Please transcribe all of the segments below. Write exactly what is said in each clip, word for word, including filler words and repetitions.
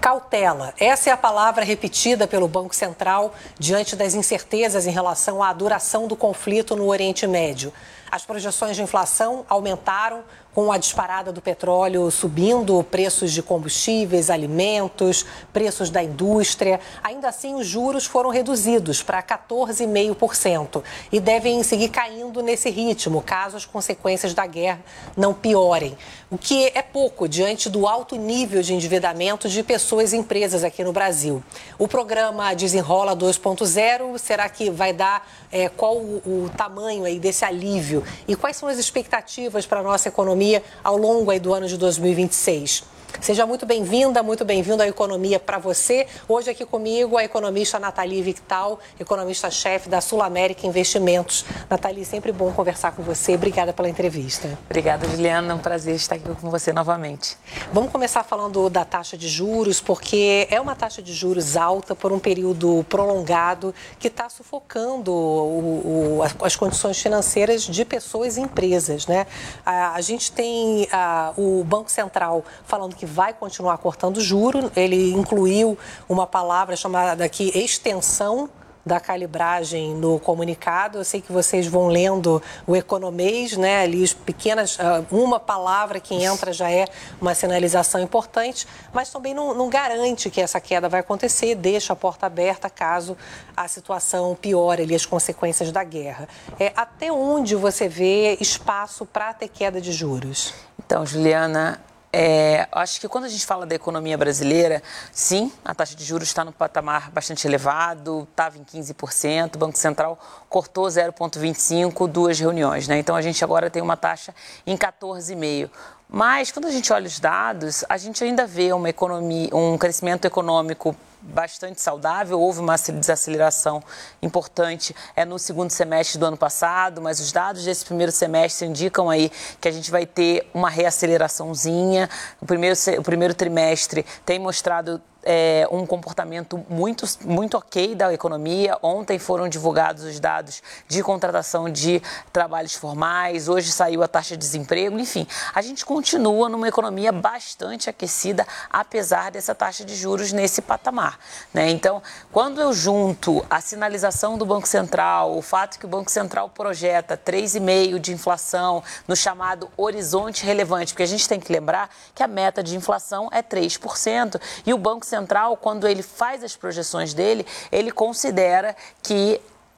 Cautela, essa é a palavra repetida pelo Banco Central diante das incertezas em relação à duração do conflito no Oriente Médio. As projeções de inflação aumentaram com a disparada do petróleo subindo, preços de combustíveis, alimentos, preços da indústria. Ainda assim, os juros foram reduzidos para quatorze vírgula cinco por cento e devem seguir caindo nesse ritmo, caso as consequências da guerra não piorem. O que é pouco diante do alto nível de endividamento de pessoas e empresas aqui no Brasil. O programa Desenrola dois ponto zero, será que vai dar é, qual o, o tamanho aí desse alívio? E quais são as expectativas para a nossa economia ao longo aí do ano de dois mil e vinte e seis? Seja muito bem-vinda, muito bem-vindo à Economia para você. Hoje aqui comigo a economista Nathalie Victal, economista-chefe da Sul América Investimentos. Nathalie, sempre bom conversar com você. Obrigada pela entrevista. Obrigada, Juliana. É um prazer estar aqui com você novamente. Vamos começar falando da taxa de juros, porque é uma taxa de juros alta por um período prolongado que está sufocando o, o, as condições financeiras de pessoas e empresas, né? A, a gente tem a, o Banco Central falando que vai continuar cortando juro. Ele incluiu uma palavra chamada aqui extensão da calibragem no comunicado. Eu sei que vocês vão lendo o economês, né? Ali as pequenas, uma palavra que entra já é uma sinalização importante, mas também não, não garante que essa queda vai acontecer, deixa a porta aberta caso a situação piore ali, as consequências da guerra. É, até onde você vê espaço para ter queda de juros? Então, Juliana, É, acho que quando a gente fala da economia brasileira, sim, a taxa de juros está no patamar bastante elevado, estava em quinze por cento, o Banco Central cortou zero vírgula vinte e cinco, duas reuniões, né? Então a gente agora tem uma taxa em quatorze vírgula cinco. Mas quando a gente olha os dados, a gente ainda vê uma economia, um crescimento econômico bastante saudável. Houve uma desaceleração importante é, no segundo semestre do ano passado, mas os dados desse primeiro semestre indicam aí que a gente vai ter uma reaceleraçãozinha. O primeiro, o primeiro trimestre tem mostrado É, um comportamento muito, muito ok da economia. Ontem foram divulgados os dados de contratação de trabalhos formais, hoje saiu a taxa de desemprego, enfim, a gente continua numa economia bastante aquecida, apesar dessa taxa de juros nesse patamar, né? Então, quando eu junto a sinalização do Banco Central, o fato que o Banco Central projeta três vírgula cinco por cento de inflação no chamado horizonte relevante, porque a gente tem que lembrar que a meta de inflação é três por cento e o Banco Central, quando ele faz as projeções dele, ele considera que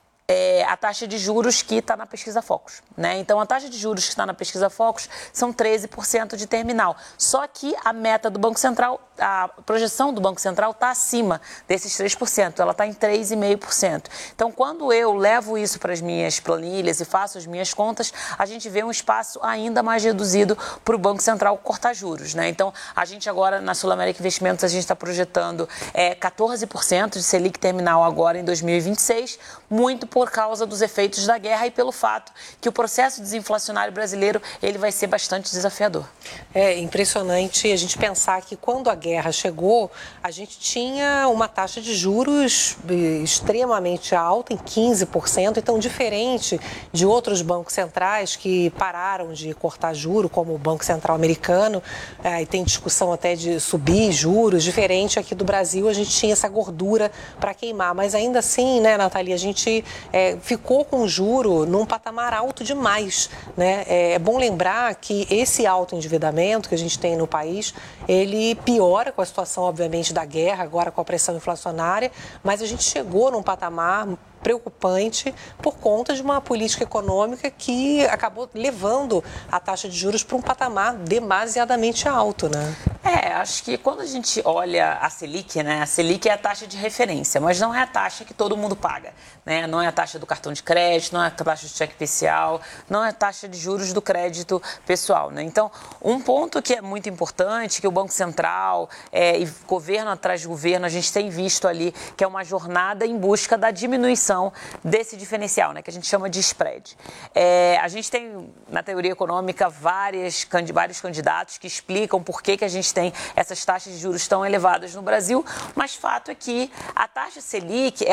é, a taxa de juros que está na pesquisa Focus, né? Então, a taxa de juros que está na pesquisa Focus são treze por cento de terminal. Só que a meta do Banco Central, a projeção do Banco Central está acima desses três por cento, ela está em três vírgula cinco por cento. Então, quando eu levo isso para as minhas planilhas e faço as minhas contas, a gente vê um espaço ainda mais reduzido para o Banco Central cortar juros, né? Então, a gente agora, na Sul América Investimentos, a gente está projetando é, quatorze por cento de Selic terminal agora em dois mil e vinte e seis, muito por causa dos efeitos da guerra e pelo fato que o processo desinflacionário brasileiro ele vai ser bastante desafiador. É impressionante a gente pensar que quando a guerra chegou, a gente tinha uma taxa de juros extremamente alta, em quinze por cento, então diferente de outros bancos centrais que pararam de cortar juro, como o Banco Central americano, é, e tem discussão até de subir juros, diferente aqui do Brasil, a gente tinha essa gordura para queimar, mas ainda assim, né, Nathalie, a gente É, ficou com o juro num patamar alto demais, né? É, é bom lembrar que esse alto endividamento que a gente tem no país, ele piora com a situação, obviamente, da guerra, agora com a pressão inflacionária, mas a gente chegou num patamar preocupante por conta de uma política econômica que acabou levando a taxa de juros para um patamar demasiadamente alto, né? É, acho que quando a gente olha a Selic, né, a Selic é a taxa de referência, mas não é a taxa que todo mundo paga, né? Não é a taxa do cartão de crédito, não é a taxa do cheque especial, não é a taxa de juros do crédito pessoal, né? Então, um ponto que é muito importante, que o Banco Central é, e governo atrás de governo, a gente tem visto ali, que é uma jornada em busca da diminuição desse diferencial, né, que a gente chama de spread. É, a gente tem, na teoria econômica, várias, vários candidatos que explicam por que, que a gente tem essas taxas de juros tão elevadas no Brasil, mas fato é que a taxa Selic ela é um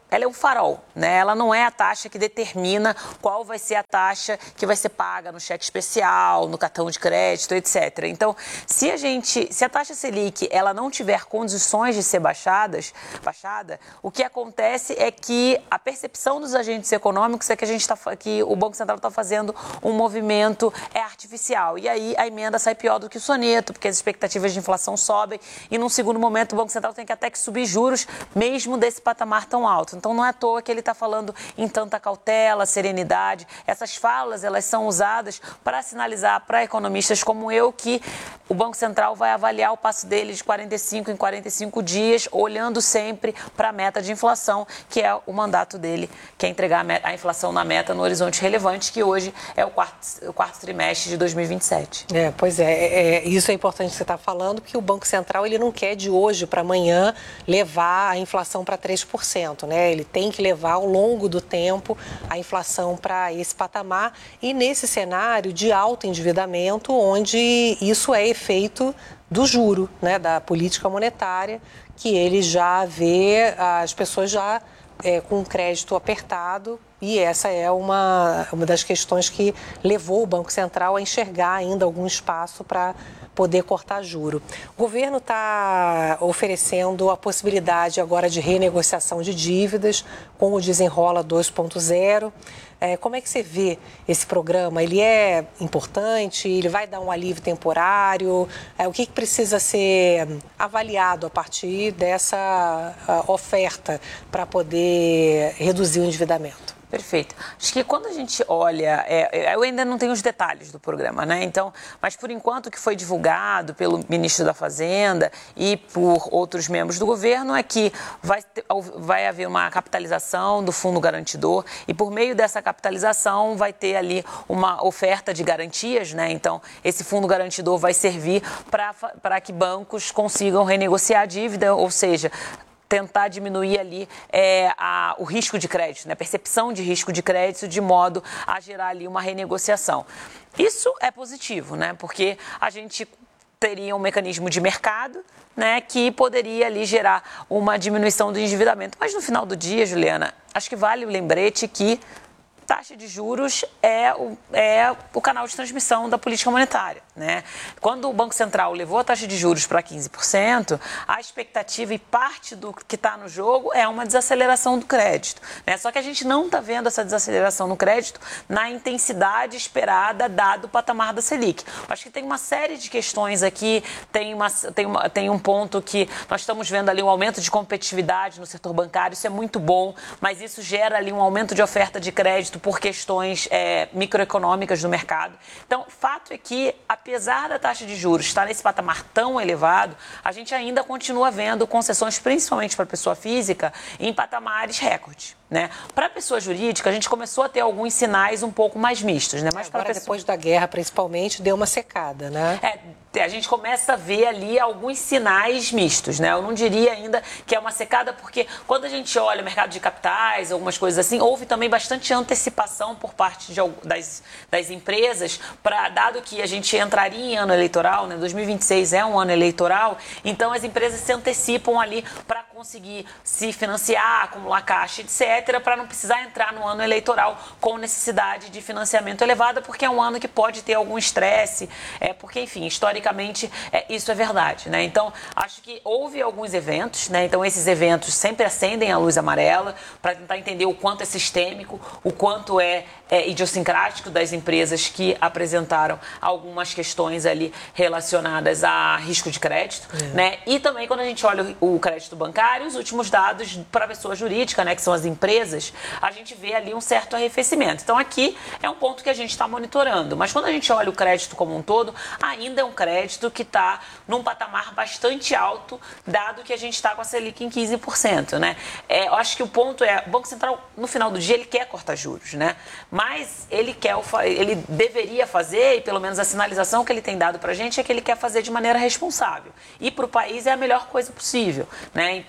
ela é um farol, né? Ela não é a taxa que determina qual vai ser a taxa que vai ser paga no cheque especial, no cartão de crédito, etcétera. Então, se a gente, se a taxa Selic ela não tiver condições de ser baixadas, baixada, o que acontece é que a percepção dos agentes econômicos é que a gente tá, que o Banco Central está fazendo um movimento é artificial. E aí a emenda sai pior do que o soneto, porque as expectativas de inflação sobem e num segundo momento o Banco Central tem que até que subir juros mesmo desse patamar tão alto. Então, não é à toa que ele está falando em tanta cautela, serenidade. Essas falas, elas são usadas para sinalizar para economistas como eu que o Banco Central vai avaliar o passo dele de quarenta e cinco em quarenta e cinco dias, olhando sempre para a meta de inflação, que é o mandato dele, que é entregar a inflação na meta no horizonte relevante, que hoje é o quarto, o quarto trimestre de dois mil e vinte e sete. É, pois é, é, é isso é importante que você está falando, porque o Banco Central ele não quer de hoje para amanhã levar a inflação para três por cento, né? Ele tem que levar ao longo do tempo a inflação para esse patamar e nesse cenário de alto endividamento, onde isso é efeito do juro, né, da política monetária, que ele já vê as pessoas já é, com crédito apertado e essa é uma, uma das questões que levou o Banco Central a enxergar ainda algum espaço para poder cortar juro. O governo está oferecendo a possibilidade agora de renegociação de dívidas com o Desenrola dois ponto zero. É, como é que você vê esse programa? Ele é importante? Ele vai dar um alívio temporário? É, o que, que precisa ser avaliado a partir dessa oferta para poder reduzir o endividamento? Perfeito. Acho que quando a gente olha, é, eu ainda não tenho os detalhes do programa, né? Então, mas por enquanto o que foi divulgado pelo ministro da Fazenda e por outros membros do governo é que vai, ter, vai haver uma capitalização do fundo garantidor e por meio dessa capitalização vai ter ali uma oferta de garantias, né? Então, esse fundo garantidor vai servir para que bancos consigam renegociar a dívida, ou seja, tentar diminuir ali é, a, o risco de crédito, né? A percepção de risco de crédito, de modo a gerar ali uma renegociação. Isso é positivo, né? Porque a gente teria um mecanismo de mercado, né, que poderia ali gerar uma diminuição do endividamento. Mas no final do dia, Juliana, acho que vale o lembrete que taxa de juros é o, é o canal de transmissão da política monetária, né? Quando o Banco Central levou a taxa de juros para quinze por cento, a expectativa e parte do que está no jogo é uma desaceleração do crédito, né? Só que a gente não está vendo essa desaceleração no crédito na intensidade esperada dado o patamar da Selic. Acho que tem uma série de questões aqui, tem, uma, tem, uma, tem um ponto que nós estamos vendo ali um aumento de competitividade no setor bancário, isso é muito bom, mas isso gera ali um aumento de oferta de crédito por questões é, microeconômicas do mercado. Então, fato é que, apesar da taxa de juros estar nesse patamar tão elevado, a gente ainda continua vendo concessões, principalmente para a pessoa física, em patamares recorde, né? Para a pessoa jurídica, a gente começou a ter alguns sinais um pouco mais mistos, né? Mas agora, pessoa... depois da guerra, principalmente, deu uma secada, né? É, a gente começa a ver ali alguns sinais mistos, né? Eu não diria ainda que é uma secada, porque quando a gente olha o mercado de capitais, algumas coisas assim, houve também bastante antecipação por parte de, das, das empresas, pra, dado que a gente entraria em ano eleitoral, né? dois mil e vinte e seis é um ano eleitoral, então as empresas se antecipam ali para conseguir se financiar, acumular caixa, etcétera, para não precisar entrar no ano eleitoral com necessidade de financiamento elevada, porque é um ano que pode ter algum estresse, é, porque, enfim, historicamente, É, isso é verdade, né? Então, acho que houve alguns eventos, né? Então, esses eventos sempre acendem a luz amarela para tentar entender o quanto é sistêmico, o quanto é, é idiosincrático das empresas que apresentaram algumas questões ali relacionadas a risco de crédito, é. né? E também, quando a gente olha o, o crédito bancário, os últimos dados para a pessoa jurídica, né? Que são as empresas, a gente vê ali um certo arrefecimento. Então, aqui é um ponto que a gente está monitorando. Mas, quando a gente olha o crédito como um todo, ainda é um crédito que está num patamar bastante alto, dado que a gente está com a Selic em quinze por cento, né? É, eu acho que o ponto é, o Banco Central, no final do dia, ele quer cortar juros, né? Mas ele quer, ele deveria fazer, e pelo menos a sinalização que ele tem dado para a gente, é que ele quer fazer de maneira responsável. E para o país é a melhor coisa possível, né? Então,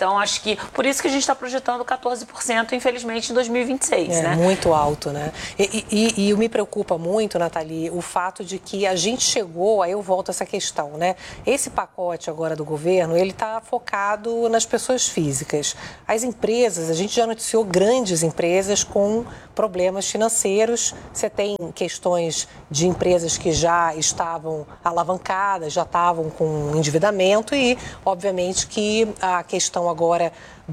Então, acho que por isso que a gente está projetando quatorze por cento, infelizmente, em dois mil e vinte e seis. É, né? Muito alto, né? E, e, e me preocupa muito, Nathalie, o fato de que a gente chegou, aí eu volto a essa questão, né? Esse pacote agora do governo, ele está focado nas pessoas físicas. As empresas, a gente já noticiou grandes empresas com problemas financeiros. Você tem questões de empresas que já estavam alavancadas, já estavam com endividamento e, obviamente, que a questão agora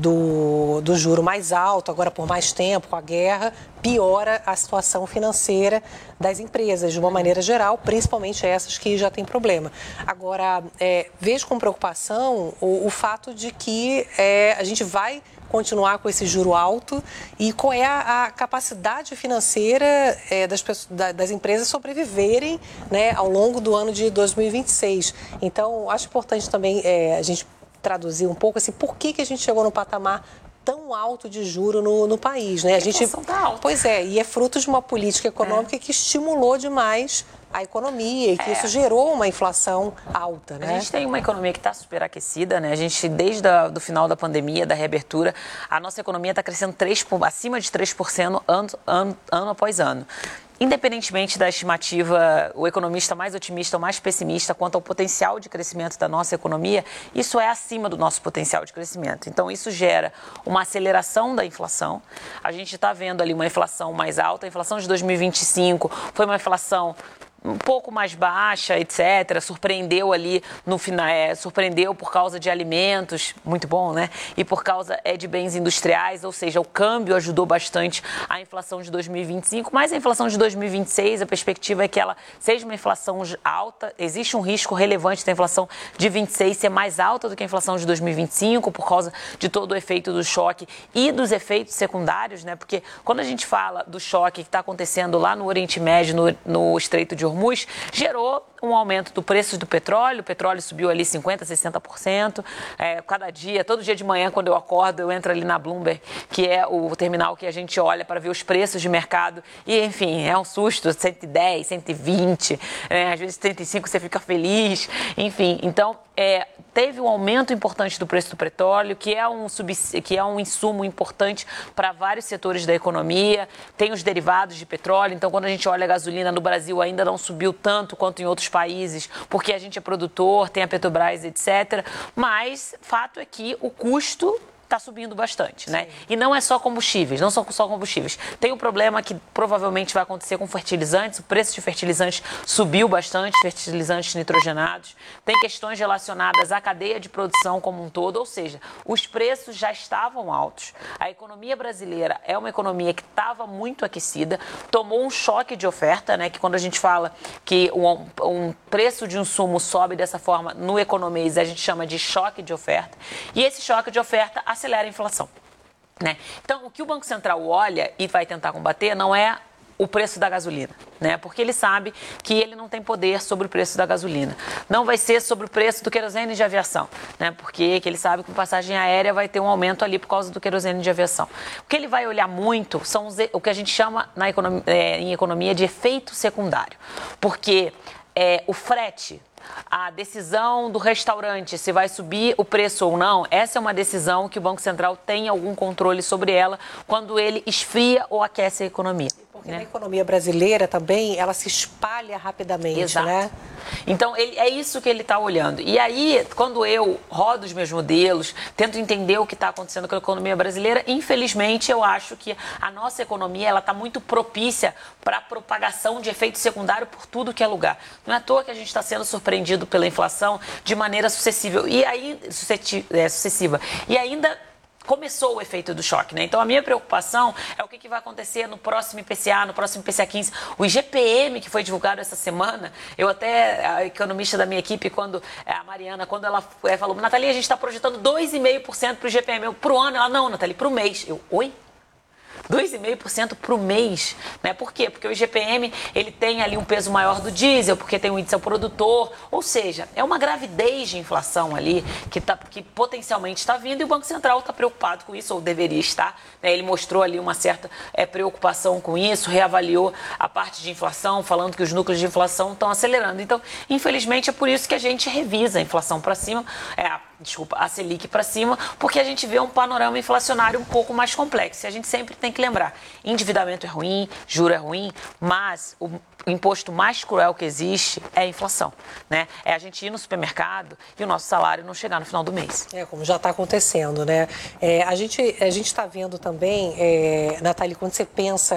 do, do juro mais alto, agora por mais tempo, com a guerra, piora a situação financeira das empresas, de uma maneira geral, principalmente essas que já têm problema. Agora, é, vejo com preocupação o, o fato de que é, a gente vai continuar com esse juro alto e qual é a, a capacidade financeira é, das, pessoas, da, das empresas sobreviverem, né, ao longo do ano de dois mil e vinte e seis. Então, acho importante também é, a gente traduzir um pouco assim, por que, que a gente chegou no patamar tão alto de juro no, no país, né? A gente, tá alta. Pois é, e é fruto de uma política econômica é. que estimulou demais a economia e que é. isso gerou uma inflação alta, né? A gente tem uma economia que está superaquecida, né? A gente, desde o final da pandemia, da reabertura, a nossa economia está crescendo três, acima de três por cento ano, ano, ano após ano. Independentemente da estimativa, o economista mais otimista ou mais pessimista quanto ao potencial de crescimento da nossa economia, isso é acima do nosso potencial de crescimento. Então, isso gera uma aceleração da inflação. A gente está vendo ali uma inflação mais alta. A inflação de dois mil e vinte e cinco foi uma inflação um pouco mais baixa, etcétera. Surpreendeu ali no final, é, surpreendeu por causa de alimentos, muito bom, né? E por causa é, de bens industriais, ou seja, o câmbio ajudou bastante a inflação de dois mil e vinte e cinco, mas a inflação de dois mil e vinte e seis, a perspectiva é que ela seja uma inflação alta, existe um risco relevante da inflação de vinte e seis ser mais alta do que a inflação de dois mil e vinte e cinco, por causa de todo o efeito do choque e dos efeitos secundários, né? Porque quando a gente fala do choque que está acontecendo lá no Oriente Médio, no, no Estreito de Hormuz, gerou um aumento do preço do petróleo. O petróleo subiu ali cinquenta por cento, sessenta por cento. É, cada dia, todo dia de manhã, quando eu acordo, eu entro ali na Bloomberg, que é o terminal que a gente olha para ver os preços de mercado. E, enfim, é um susto, cento e dez, cento e vinte, é, às vezes trinta e cinco você fica feliz. Enfim, então, é, teve um aumento importante do preço do petróleo, que é um, sub, que é um insumo importante para vários setores da economia. Tem os derivados de petróleo, então quando a gente olha a gasolina no Brasil ainda não subiu tanto quanto em outros países, porque a gente é produtor, tem a Petrobras, etcétera. Mas fato é que o custo está subindo bastante, né? Sim. E não é só combustíveis, não são só combustíveis. Tem um problema que provavelmente vai acontecer com fertilizantes. O preço de fertilizantes subiu bastante, fertilizantes nitrogenados. Tem questões relacionadas à cadeia de produção como um todo, ou seja, os preços já estavam altos. A economia brasileira é uma economia que estava muito aquecida, tomou um choque de oferta, né? Que quando a gente fala que um, um preço de um insumo sobe dessa forma no economês, a gente chama de choque de oferta. E esse choque de oferta acelera a inflação, né? Então, o que o Banco Central olha e vai tentar combater não é o preço da gasolina, né? Porque ele sabe que ele não tem poder sobre o preço da gasolina. Não vai ser sobre o preço do querosene de aviação, né? Porque ele sabe que a passagem aérea vai ter um aumento ali por causa do querosene de aviação. O que ele vai olhar muito são os, o que a gente chama na economia, é, em economia de efeito secundário. Porque é, o frete, a decisão do restaurante se vai subir o preço ou não, essa é uma decisão que o Banco Central tem algum controle sobre ela quando ele esfria ou aquece a economia. Porque né? Na economia brasileira também, ela se espalha rapidamente, Exato. Né? Então, ele, é isso que ele está olhando. E aí, quando eu rodo os meus modelos, tento entender o que está acontecendo com a economia brasileira, infelizmente, eu acho que a nossa economia ela está muito propícia para a propagação de efeito secundário por tudo que é lugar. Não é à toa que a gente está sendo surpreendido pela inflação de maneira sucessiva. E aí, é, sucessiva. E ainda começou o efeito do choque, né? Então, a minha preocupação é o que, que vai acontecer no próximo I P C A, no próximo I P C A quinze. O I G P M, que foi divulgado essa semana, eu até, a economista da minha equipe, quando a Mariana, quando ela falou, Nathalie, a gente está projetando dois vírgula cinco por cento para o I G P M. Para o ano, ela, não, Nathalie, para o mês. Eu, oi? dois vírgula cinco por cento para o mês, né? Por quê? Porque o I G P M, ele tem ali um peso maior do diesel, porque tem o índice ao produtor, ou seja, é uma gravidez de inflação ali que, tá, que potencialmente está vindo e o Banco Central está preocupado com isso, ou deveria estar, né? Ele mostrou ali uma certa é, preocupação com isso, reavaliou a parte de inflação, falando que os núcleos de inflação estão acelerando. Então, infelizmente, é por isso que a gente revisa a inflação para cima, é, desculpa, a Selic para cima, porque a gente vê um panorama inflacionário um pouco mais complexo. E a gente sempre tem que lembrar, endividamento é ruim, juro é ruim, mas o imposto mais cruel que existe é a inflação, né? É a gente ir no supermercado e o nosso salário não chegar no final do mês. É, como já está acontecendo, né? É, a gente a gente está vendo também, é, Nathalie, quando você pensa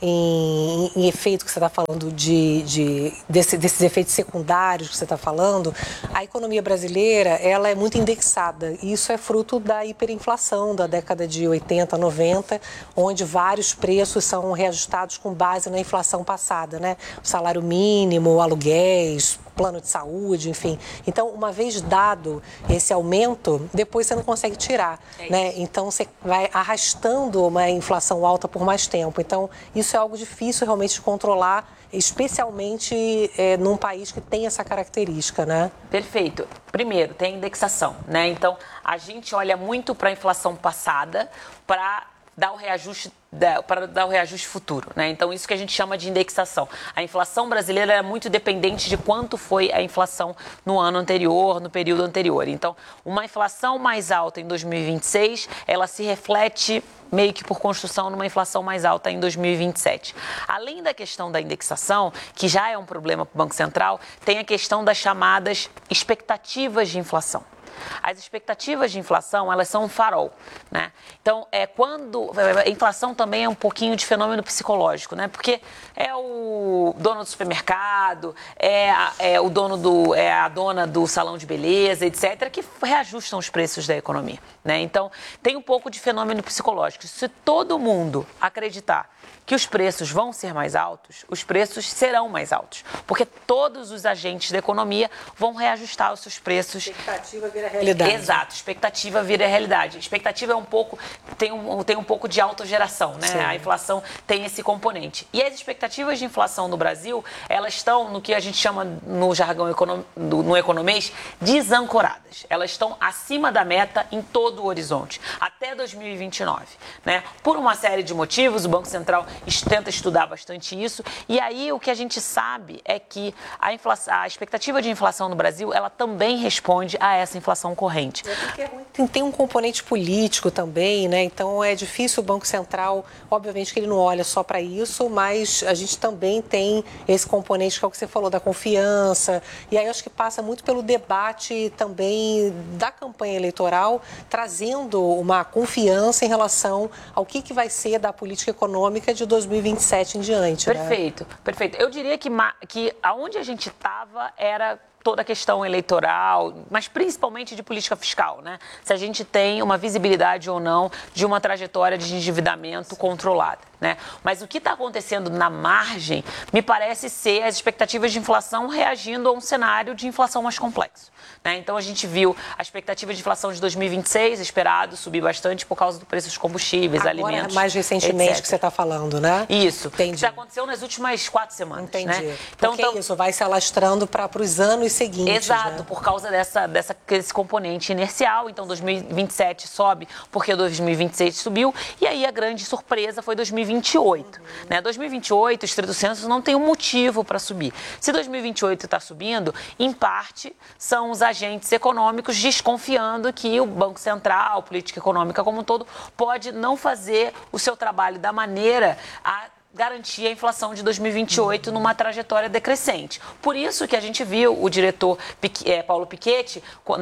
em, em efeito que você está falando de, de desse, desses efeitos secundários que você está falando, a economia brasileira ela é muito indexada. E isso é fruto da hiperinflação da década de oitenta, noventa, onde vários preços são reajustados com base na inflação passada, né? O salário mínimo, aluguéis, plano de saúde, enfim. Então, uma vez dado esse aumento, depois você não consegue tirar, é né? Então, você vai arrastando uma inflação alta por mais tempo. Então, isso é algo difícil realmente de controlar, especialmente é, num país que tem essa característica, né? Perfeito. Primeiro, tem a indexação, né? Então, a gente olha muito para a inflação passada para dar o reajuste para dar o reajuste futuro, né? Então, isso que a gente chama de indexação. A inflação brasileira é muito dependente de quanto foi a inflação no ano anterior, no período anterior. Então, uma inflação mais alta em dois mil e vinte e seis, ela se reflete meio que por construção numa inflação mais alta em dois mil e vinte e sete. Além da questão da indexação, que já é um problema para o Banco Central, tem a questão das chamadas expectativas de inflação. As expectativas de inflação, elas são um farol, né? Então, é quando... A inflação também é um pouquinho de fenômeno psicológico, né? Porque é o dono do supermercado, é, a, é o dono do... é a dona do salão de beleza, etcétera, que reajustam os preços da economia, né? Então, tem um pouco de fenômeno psicológico. Se todo mundo acreditar que os preços vão ser mais altos, os preços serão mais altos, porque todos os agentes da economia vão reajustar os seus preços. Expectativa vira realidade. Exato, expectativa vira realidade. Expectativa é um pouco, tem um, tem um pouco de autogeração, né? Sim. A inflação tem esse componente. E as expectativas de inflação no Brasil, elas estão no que a gente chama no jargão econom, no economês, desancoradas. Elas estão acima da meta em todo o horizonte, até dois mil e vinte e nove, né? Por uma série de motivos, o Banco Central tenta estudar bastante isso, e aí o que a gente sabe é que a, inflação, a expectativa de inflação no Brasil, ela também responde a essa inflação corrente. É porque é ruim. Tem, tem um componente político também, né? Então é difícil o Banco Central, obviamente que ele não olha só para isso, mas a gente também tem esse componente que é o que você falou, da confiança, e aí eu acho que passa muito pelo debate também da campanha eleitoral, trazendo uma confiança em relação ao que, que vai ser da política econômica de dois mil e vinte e sete em diante. Perfeito, né? Perfeito. Eu diria que, que aonde a gente estava era toda a questão eleitoral, mas principalmente de política fiscal, né? Se a gente tem uma visibilidade ou não de uma trajetória de endividamento controlada, né? Mas o que está acontecendo na margem me parece ser as expectativas de inflação reagindo a um cenário de inflação mais complexo, né? Então a gente viu a expectativa de inflação de dois mil e vinte e seis esperado subir bastante por causa do preço dos combustíveis, agora, alimentos, mais recentemente etcétera. Que você está falando, né? Isso. Entendi. Já aconteceu nas últimas quatro semanas. Entendi. Né? Então, Porque então, isso vai se alastrando para os anos seguintes. Exato, né? Por causa dessa, dessa, desse componente inercial. Então, dois mil e vinte e sete sobe porque dois mil e vinte e seis subiu. E aí a grande surpresa foi dois mil e vinte e oito. Uhum. Né? dois mil e vinte e oito, o estrito senso não tem um motivo para subir. Se dois mil e vinte e oito está subindo, em parte são os agentes econômicos desconfiando que o Banco Central, a política econômica como um todo, pode não fazer o seu trabalho da maneira a garantir a inflação de dois mil e vinte e oito numa trajetória decrescente. Por isso que a gente viu o diretor é, Paulo Piketty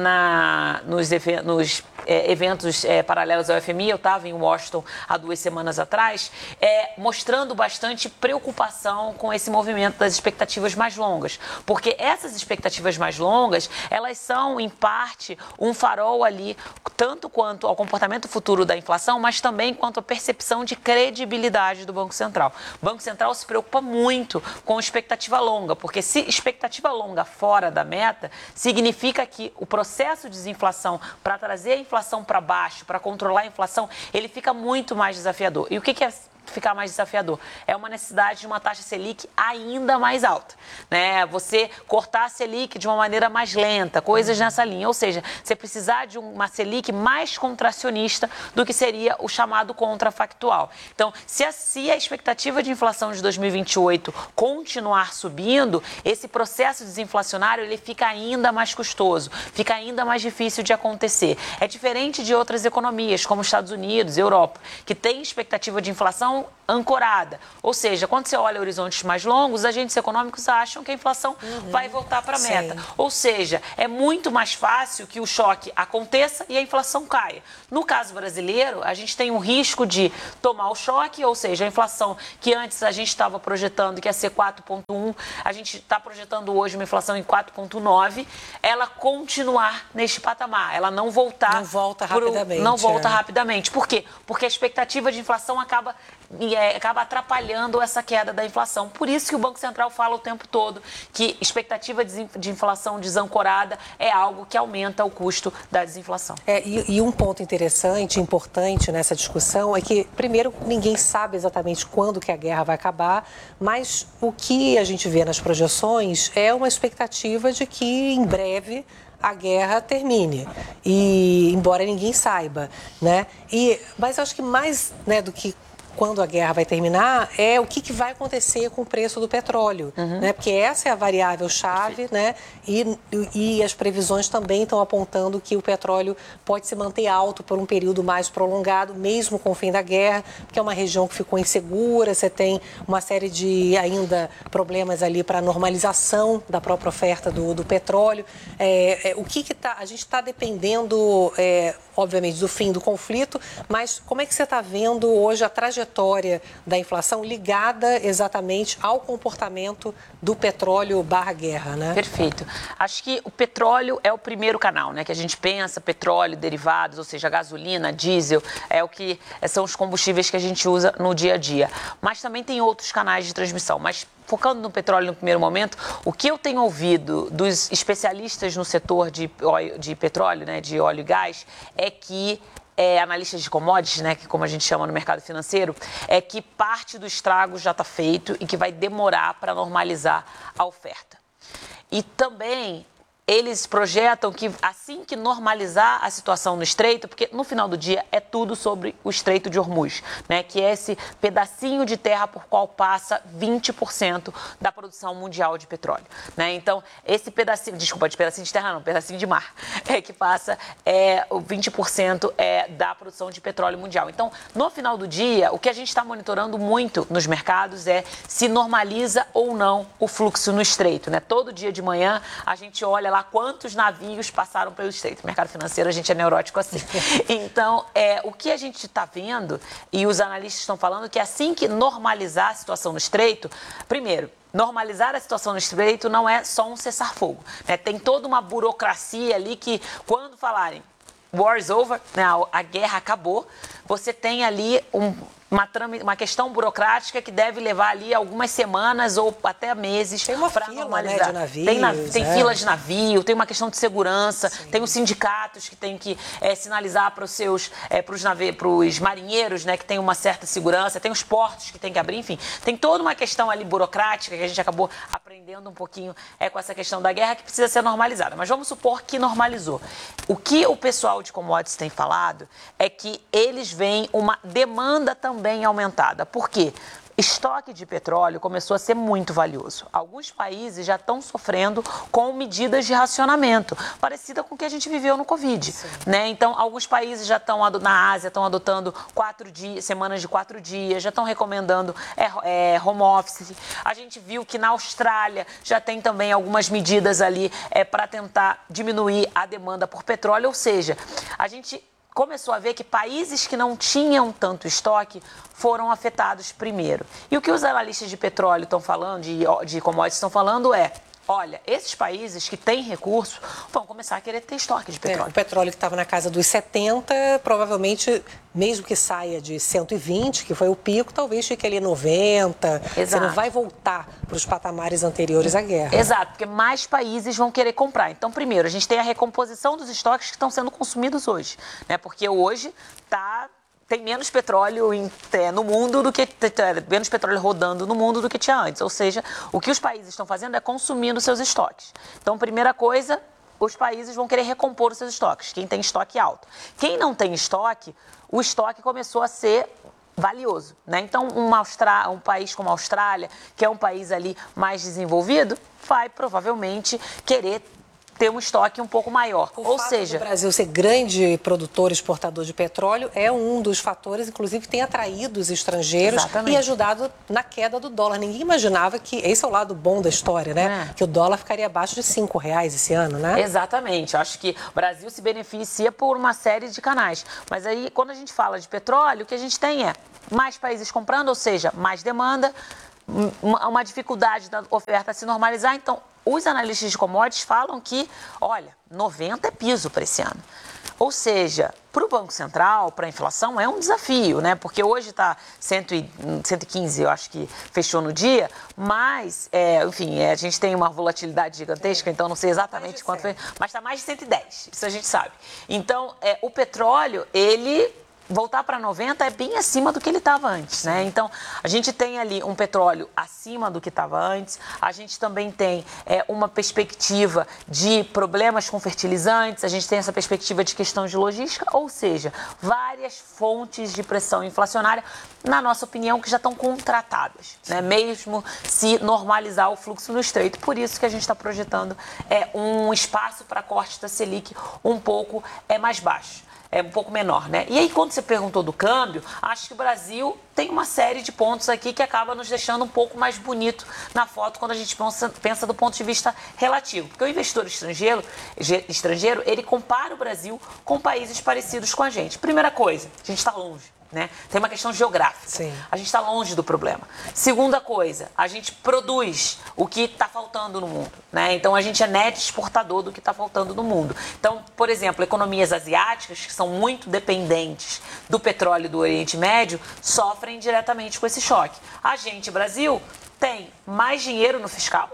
na, nos, nos é, eventos é, paralelos ao F M I, eu estava em Washington há duas semanas atrás, é, mostrando bastante preocupação com esse movimento das expectativas mais longas. Porque essas expectativas mais longas, elas são, em parte, um farol ali, tanto quanto ao comportamento futuro da inflação, mas também quanto à percepção de credibilidade do Banco Central. O Banco Central se preocupa muito com expectativa longa, porque se expectativa longa fora da meta, significa que o processo de desinflação para trazer a inflação para baixo, para controlar a inflação, ele fica muito mais desafiador. E o que, que é ficar mais desafiador? É uma necessidade de uma taxa Selic ainda mais alta, né? Você cortar a Selic de uma maneira mais lenta, coisas nessa linha. Ou seja, você precisar de uma Selic mais contracionista do que seria o chamado contrafactual. Então, se a, se a expectativa de inflação de dois mil e vinte e oito continuar subindo, esse processo desinflacionário ele fica ainda mais custoso, fica ainda mais difícil de acontecer. É diferente de outras economias, como Estados Unidos, Europa, que tem expectativa de inflação ancorada. Ou seja, quando você olha horizontes mais longos, os agentes econômicos acham que a inflação uhum. vai voltar para a meta. Sim. Ou seja, é muito mais fácil que o choque aconteça e a inflação caia. No caso brasileiro, a gente tem um risco de tomar o choque, ou seja, a inflação que antes a gente estava projetando que ia ser quatro vírgula um, a gente está projetando hoje uma inflação em quatro vírgula nove, ela continuar neste patamar, ela não voltar... Não volta pro, rapidamente. Não volta é. rapidamente. Por quê? Porque a expectativa de inflação acaba... E é, acaba atrapalhando essa queda da inflação. Por isso que o Banco Central fala o tempo todo que expectativa de inflação desancorada é algo que aumenta o custo da desinflação. É, e, e um ponto interessante, importante nessa discussão é que, primeiro, ninguém sabe exatamente quando que a guerra vai acabar, mas o que a gente vê nas projeções é uma expectativa de que, em breve, a guerra termine, e embora ninguém saiba, né? E, mas eu acho que mais, né, do que quando a guerra vai terminar, é o que, que vai acontecer com o preço do petróleo, uhum. né? Porque essa é a variável-chave, né? E, e as previsões também estão apontando que o petróleo pode se manter alto por um período mais prolongado, mesmo com o fim da guerra, porque é uma região que ficou insegura, você tem uma série de ainda problemas ali para a normalização da própria oferta do, do petróleo. É, é, o que que tá, a gente está dependendo, é, obviamente, do fim do conflito, mas como é que você está vendo hoje a trajetória da inflação ligada exatamente ao comportamento do petróleo barra guerra, né? Perfeito. Acho que o petróleo é o primeiro canal, né? Que a gente pensa, petróleo, derivados, ou seja, gasolina, diesel, é o que são os combustíveis que a gente usa no dia a dia. Mas também tem outros canais de transmissão. Mas focando no petróleo no primeiro momento, o que eu tenho ouvido dos especialistas no setor de, óleo, de petróleo, né, de óleo e gás, é que É, analistas de commodities, né, que como a gente chama no mercado financeiro, é que parte do estrago já está feito e que vai demorar para normalizar a oferta. E também eles projetam que assim que normalizar a situação no Estreito, porque no final do dia é tudo sobre o Estreito de Hormuz, né, que é esse pedacinho de terra por qual passa vinte por cento da produção mundial de petróleo, né? Então, esse pedacinho, desculpa, de pedacinho de terra não, pedacinho de mar, é que passa é, o vinte por cento é, da produção de petróleo mundial. Então, no final do dia, o que a gente está monitorando muito nos mercados é se normaliza ou não o fluxo no Estreito, né? Todo dia de manhã a gente olha lá quantos navios passaram pelo Estreito. No mercado financeiro a gente é neurótico assim. Então, é, o que a gente está vendo, e os analistas estão falando, que assim que normalizar a situação no Estreito, primeiro, normalizar a situação no Estreito não é só um cessar-fogo, né? Tem toda uma burocracia ali que, quando falarem war is over, né, a, a guerra acabou, você tem ali um... Uma, uma questão burocrática que deve levar ali algumas semanas ou até meses para normalizar. Né, de navios, tem nav tem é. fila de navio, tem uma questão de segurança, Sim. tem os sindicatos que têm que é, sinalizar para os seus, é, para os marinheiros, né, que tem uma certa segurança, tem os portos que tem que abrir, enfim, tem toda uma questão ali burocrática que a gente acabou aprendendo um pouquinho é, com essa questão da guerra que precisa ser normalizada. Mas vamos supor que normalizou. O que o pessoal de commodities tem falado é que eles veem uma demanda também bem aumentada. Por quê? Estoque de petróleo começou a ser muito valioso. Alguns países já estão sofrendo com medidas de racionamento, parecida com o que a gente viveu no Covid, né? Então, alguns países já estão, na Ásia, estão adotando quatro dias, semanas de quatro dias, já estão recomendando é, é, home office. A gente viu que na Austrália já tem também algumas medidas ali é, para tentar diminuir a demanda por petróleo, ou seja, a gente começou a ver que países que não tinham tanto estoque foram afetados primeiro. E o que os analistas de petróleo estão falando, de, de commodities estão falando é, olha, esses países que têm recurso vão começar a querer ter estoque de petróleo. É, o petróleo que estava na casa dos setenta, provavelmente, mesmo que saia de cento e vinte, que foi o pico, talvez fique ali noventa. Exato. Você não vai voltar para os patamares anteriores à guerra. Exato, porque mais países vão querer comprar. Então, primeiro, a gente tem a recomposição dos estoques que estão sendo consumidos hoje, né? Porque hoje está tem menos petróleo em, é, no mundo do que menos petróleo rodando no mundo do que tinha antes. Ou seja, o que os países estão fazendo é consumindo seus estoques. Então, primeira coisa, os países vão querer recompor os seus estoques. Quem tem estoque alto. Quem não tem estoque, o estoque começou a ser valioso, né? Então, uma Austra... um país como a Austrália, que é um país ali mais desenvolvido, vai provavelmente querer ter um estoque um pouco maior. O Ou fato seja, do Brasil ser grande produtor e exportador de petróleo é um dos fatores, inclusive, que tem atraído os estrangeiros. Exatamente. E ajudado na queda do dólar. Ninguém imaginava que, esse é o lado bom da história, né? É. Que o dólar ficaria abaixo de cinco reais esse ano, né? Exatamente. Eu acho que o Brasil se beneficia por uma série de canais. Mas aí, quando a gente fala de petróleo, o que a gente tem é mais países comprando, ou seja, mais demanda, uma dificuldade da oferta se normalizar. Então, os analistas de commodities falam que, olha, noventa é piso para esse ano. Ou seja, para o Banco Central, para a inflação, é um desafio, né? Porque hoje está cento e quinze, eu acho que fechou no dia, mas, é, enfim, é, a gente tem uma volatilidade gigantesca, então não sei exatamente quanto foi, mas está mais de cento e dez, isso a gente sabe. Então, é, o petróleo, ele... voltar para noventa é bem acima do que ele estava antes, né? Então, a gente tem ali um petróleo acima do que estava antes, a gente também tem é, uma perspectiva de problemas com fertilizantes, a gente tem essa perspectiva de questão de logística, ou seja, várias fontes de pressão inflacionária, na nossa opinião, que já estão contratadas, né? Mesmo se normalizar o fluxo no estreito. Por isso que a gente está projetando é, um espaço para corte da Selic um pouco é, mais baixo. É um pouco menor, né? E aí, quando você perguntou do câmbio, acho que o Brasil tem uma série de pontos aqui que acaba nos deixando um pouco mais bonito na foto quando a gente pensa, pensa do ponto de vista relativo. Porque o investidor estrangeiro, estrangeiro, ele compara o Brasil com países parecidos com a gente. Primeira coisa, a gente está longe. Né? Tem uma questão geográfica. Sim. A gente está longe do problema. Segunda coisa, a gente produz o que está faltando no mundo. Né? Então, a gente é net exportador do que está faltando no mundo. Então, por exemplo, economias asiáticas, que são muito dependentes do petróleo do Oriente Médio, sofrem diretamente com esse choque. A gente, Brasil, tem mais dinheiro no fiscal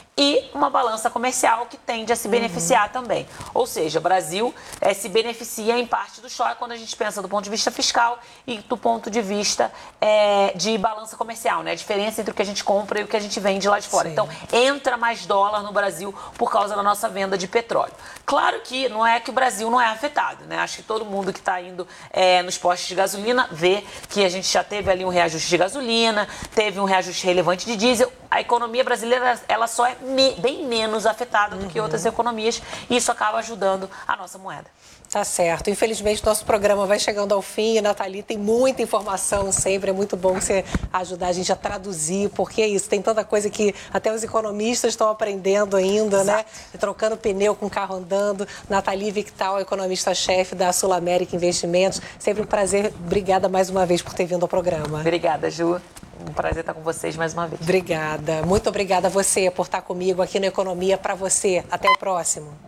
e uma balança comercial que tende a se beneficiar uhum. também. Ou seja, o Brasil é, se beneficia em parte do choque quando a gente pensa do ponto de vista fiscal e do ponto de vista é, de balança comercial, né? A diferença entre o que a gente compra e o que a gente vende lá de fora. Sim. Então, entra mais dólar no Brasil por causa da nossa venda de petróleo. Claro que não é que o Brasil não é afetado, né? Acho que todo mundo que está indo é, nos postos de gasolina vê que a gente já teve ali um reajuste de gasolina, teve um reajuste relevante de diesel. A economia brasileira, ela só é me, bem menos afetada do uhum. que outras economias e isso acaba ajudando a nossa moeda. Tá certo. Infelizmente, nosso programa vai chegando ao fim e, Nathalie, tem muita informação sempre. É muito bom você ajudar a gente a traduzir, porque é isso, tem tanta coisa que até os economistas estão aprendendo ainda, Exato. Né? Trocando pneu com carro andando. Nathalie Victal, economista-chefe da Sul América Investimentos. Sempre um prazer. Obrigada mais uma vez por ter vindo ao programa. Obrigada, Ju. Um prazer estar com vocês mais uma vez. Obrigada. Muito obrigada a você por estar comigo aqui no Economia para você. Até o próximo.